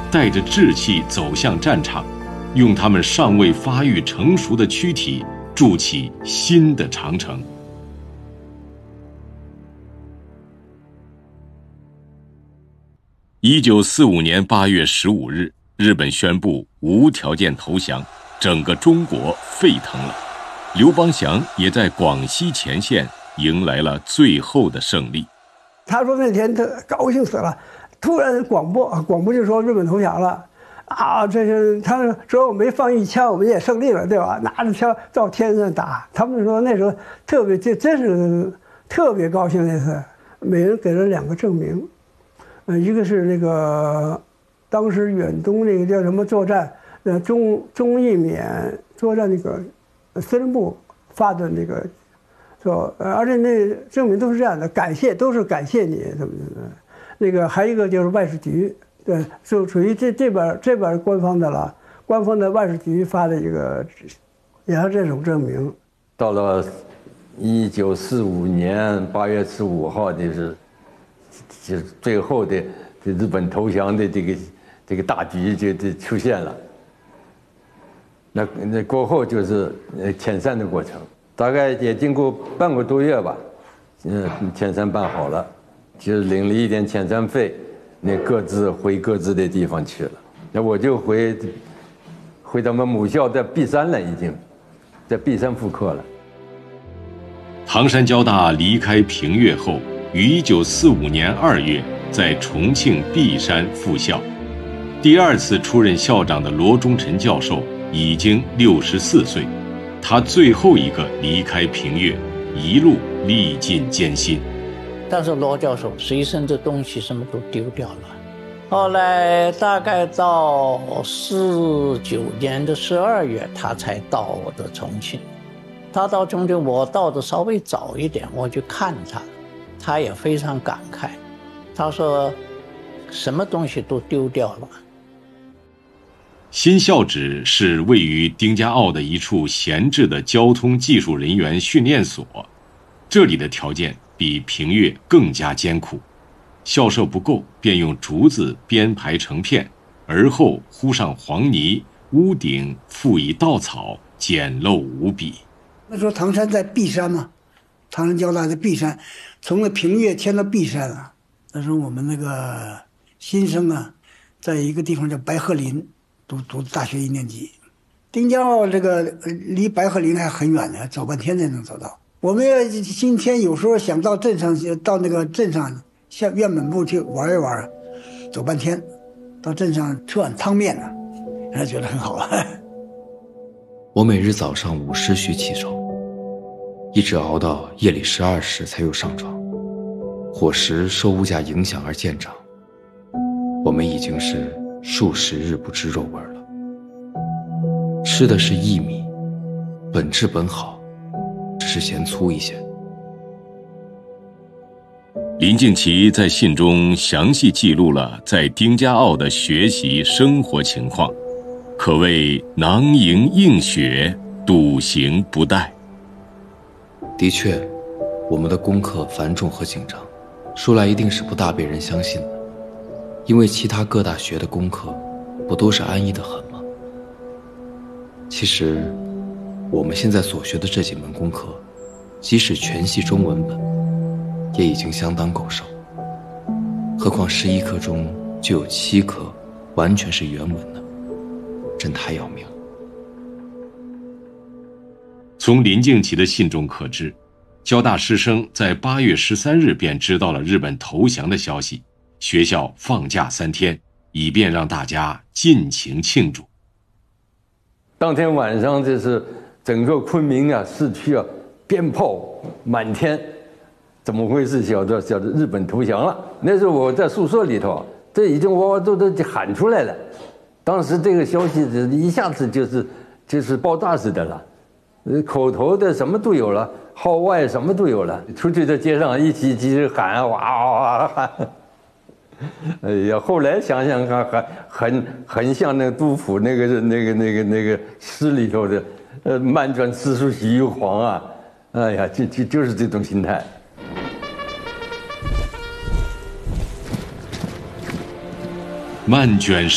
带着志气走向战场，用他们尚未发育成熟的躯体筑起新的长城。1945年8月15日，日本宣布无条件投降，整个中国沸腾了。刘邦祥也在广西前线迎来了最后的胜利。 他说那天他高兴死了，突然广播就说日本投降了，啊，这是他只要我没放一枪，我们也胜利了，对吧？拿着枪照天上打。他们说那时候特别，这真是特别高兴那次，每人给了2个证明。一个是那个当时远东那个叫什么作战，中印缅作战那个司令部发的那个，说而且那证明都是这样的，都是感谢你怎么的。那个还有一个就是外事局，对，就属于这边官方的了，官方的外事局发的一个，也是这种证明。 到了1945年8月15号，就是最后的日本投降的这个大局就出现了。那过后就是遣散的过程，大概也经过半个多月吧，遣散办好了，就领了一点遣散费，那各自回各自的地方去了。那我就回咱们母校在璧山了，已经在璧山复课了。 唐山交大离开平越后，于1945年2月在重庆璧山复校。第2次出任校长的罗中臣教授已经64岁，他最后一个离开平越，一路历尽艰辛。 但是罗教授随身的东西什么都丢掉了。后来大概到49年的12月，他才到我的重庆。他到重庆，我到的稍微早一点，我去看他，他也非常感慨。他说，什么东西都丢掉了。 新校址是位于丁家坳的一处闲置的交通技术人员训练所，这里的条件比平越更加艰苦，校舍不够，便用竹子编排成片，而后糊上黄泥，屋顶覆以稻草，简陋无比。 那时候唐山在璧山嘛，唐山交大在璧山，从那平越迁到璧山了。那时候我们那个新生啊，在一个地方叫白鹤林读大学1年级。丁家坳这个离白鹤林还很远呢，走半天才能走到。我们今天有时候想到镇上，到那个镇上像院本部去玩一玩，走半天，到镇上吃碗汤面呢，人家觉得很好了。 我每日早上5时许起床，一直熬到夜里12时才又上床。伙食受物价影响而渐长，我们已经是数十日不知肉味了。吃的是薏米，本质本好，只是嫌粗一些。 林敬琦在信中详细记录了在丁家坳的学习生活情况，可谓囊萤映雪，笃行不怠。 的确，我们的功课繁重和紧张，说来一定是不大被人相信的，因为其他各大学的功课不都是安逸得很吗？其实我们现在所学的这几门功课，即使全系中文本，也已经相当够受，何况11科中就有7科完全是原文的，真太要命了。 从林敬琦的信中可知，交大师生在8月13日便知道了日本投降的消息，学校放假3天，以便让大家尽情庆祝。 当天晚上，这是整个昆明啊市区啊鞭炮满天，怎么回事？晓得日本投降了。那时候我在宿舍里头，这已经哇都喊出来了。当时这个消息一下子就是爆炸似的了，口头的什么都有了，号外什么都有了，出去在街上一起喊，哇哇哇喊。哎呀，后来想想看，很像那个杜甫那个诗里头的漫卷诗书喜欲黄啊，哎呀，就是这种心态。 漫卷